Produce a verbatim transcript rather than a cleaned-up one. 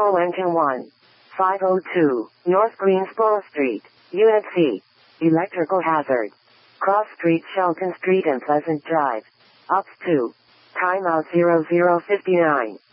Control Engine one. five oh two, North Greensboro Street, Unit C. Electrical hazard. Cross Street, Shelton Street and Pleasant Drive. Ops two. Timeout zero zero fifty-nine.